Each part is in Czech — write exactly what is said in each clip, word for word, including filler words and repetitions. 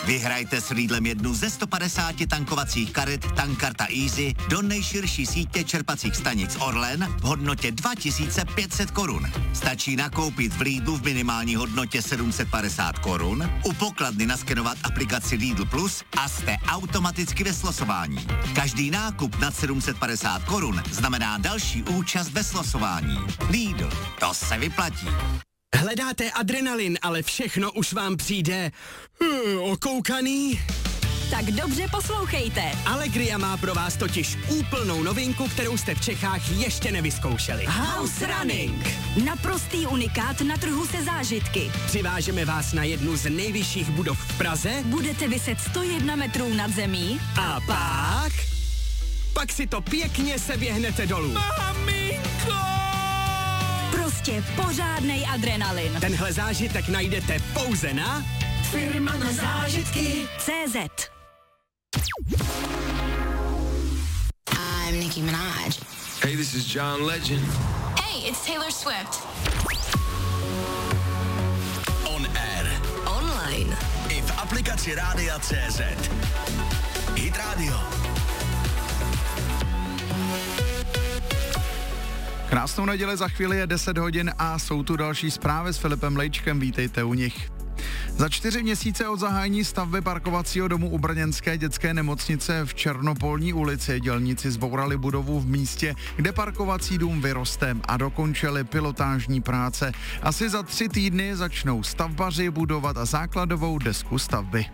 Vyhrajte s Lidlem jednu ze sto padesáti tankovacích karet Tankarta Easy do nejširší sítě čerpacích stanic Orlen v hodnotě dva tisíce pět set korun. Stačí nakoupit v Lidlu v minimální hodnotě sedm set padesát korun, u pokladny naskenovat aplikaci Lidl Plus a jste automaticky ve slosování. Každý nákup nad sedm set padesát korun znamená další účast ve slosování. Lidl, to se vyplatí. Hledáte adrenalin, ale všechno už vám přijde uh, okoukaný? Tak dobře poslouchejte. Allegria má pro vás totiž úplnou novinku, kterou jste v Čechách ještě nevyzkoušeli. House Running. Naprostý unikát na trhu se zážitky. Přivážeme vás na jednu z nejvyšších budov v Praze. Budete viset sto jedna metrů nad zemí. A pak... Pak si to pěkně seběhnete dolů. Maminko! Prostě pořádnej adrenalin. Tenhle zážitek najdete pouze na Firma na zážitky C Z. I'm Nicki Minaj. Hey, this is John Legend. Hey, it's Taylor Swift. On air. Online. I v aplikaci Rádia C Z. Hit Radio. Krásnou neděli, za chvíli je deset hodin a jsou tu další zprávy s Filipem Lejčkem, vítejte u nich. Za čtyři měsíce od zahájení stavby parkovacího domu u brněnské dětské nemocnice v Černopolní ulici dělníci zbourali budovu v místě, kde parkovací dům vyroste a dokončili pilotážní práce. Asi za tři týdny začnou stavbaři budovat základovou desku stavby.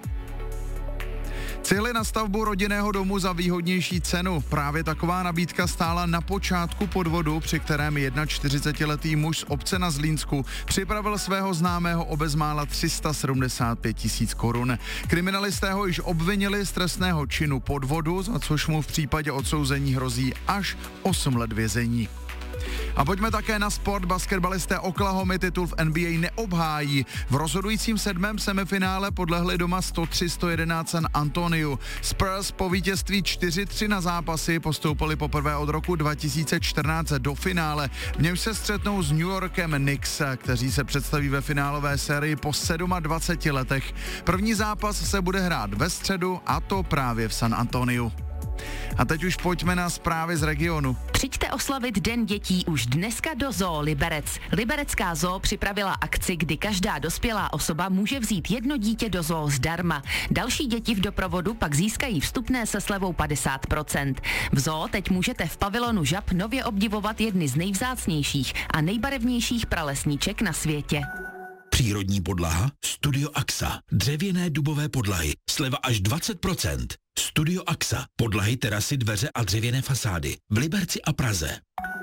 Cihly na stavbu rodinného domu za výhodnější cenu. Právě taková nabídka stála na počátku podvodu, při kterém čtyřicetiletý muž z obce na Zlínsku připravil svého známého o bezmála tři sta sedmdesát pět tisíc korun. Kriminalisté ho již obvinili z trestného činu podvodu, za což mu v případě odsouzení hrozí až osm let vězení. A pojďme také na sport. Basketbalisté Oklahomy titul v N B A neobhájí. V rozhodujícím sedmém semifinále podlehli doma sto tři sto jedenáct San Antoniu. Spurs po vítězství čtyři tři na zápasy postoupili poprvé od roku dva tisíce čtrnáct do finále. V němž se střetnou s New Yorkem Knicks, kteří se představí ve finálové sérii po dvaceti sedmi letech. První zápas se bude hrát ve středu, a to právě v San Antoniu. A teď už pojďme na zprávy z regionu. Přijďte oslavit Den dětí už dneska do Zoo Liberec. Liberecká zoo připravila akci, kdy každá dospělá osoba může vzít jedno dítě do zoo zdarma. Další děti v doprovodu pak získají vstupné se slevou padesát procent. V zoo teď můžete v pavilonu Žab nově obdivovat jedny z nejvzácnějších a nejbarevnějších pralesníček na světě. Přírodní podlaha Studio Axa. Dřevěné dubové podlahy. Sleva až dvacet procent. Studio Axa. Podlahy, terasy, dveře a dřevěné fasády. V Liberci a Praze.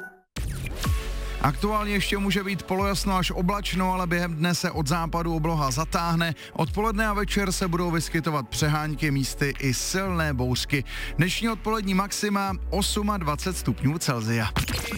Aktuálně ještě může být polojasno až oblačno, ale během dne se od západu obloha zatáhne. Odpoledne a večer se budou vyskytovat přehánky, místy i silné bouřky. Dnešní odpolední maxima dvacet osm stupňů Celsia.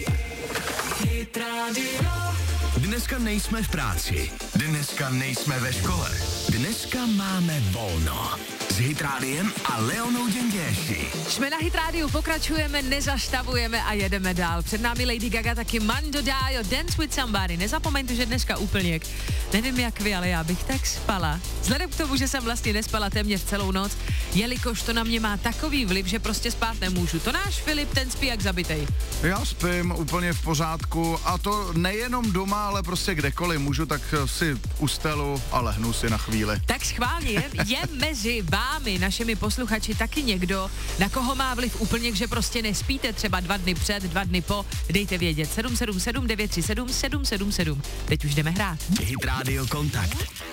Dneska nejsme v práci. Dneska nejsme ve škole. Dneska máme volno. S Hit Rádiem a Leonou Děnděši. Jsme na Hit Rádiu, pokračujeme, nezastavujeme a jedeme dál. Před námi Lady Gaga, taky Mando Daio, Dance with Somebody. Nezapomeňte, že dneska úplněk. Nevím jak vy, ale já bych tak spala. Vzhledem k tomu, že jsem vlastně nespala téměř celou noc, jelikož to na mě má takový vliv, že prostě spát nemůžu. To náš Filip, ten spí jak zabitej. Já spím úplně v pořádku a to nejenom doma, ale prostě kdekoliv můžu, tak si ustelu a lehnu si na chvíli. Tak schválně, je, je mezi vámi, našimi posluchači, taky někdo, na koho má vliv úplně, že prostě nespíte třeba dva dny před, dva dny po, dejte vědět. sedm sedm sedm devět tři sedm sedm sedm sedm. Teď už jdeme hrát. Hit Radio Kontakt.